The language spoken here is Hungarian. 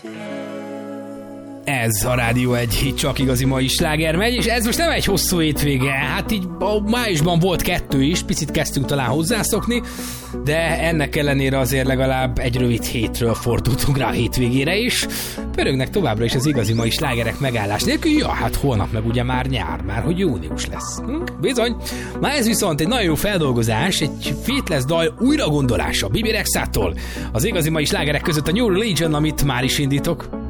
Ez a Rádió egy csak igazi mai sláger megy, és ez most nem egy hosszú hétvége, hát így májusban volt 2 is, picit kezdtünk talán hozzászokni, de ennek ellenére azért legalább egy rövid hétről fordultunk rá a hétvégére is. Pörögnek továbbra is az igazi mai slágerek megállás nélkül, ja, hát holnap meg ugye már nyár, már hogy június lesz. Bizony. Na ez viszont egy nagyon jó feldolgozás, egy Faithless dal újragondolása Bibi Rexától. Az igazi mai slágerek között a New Religion, amit már is indítok.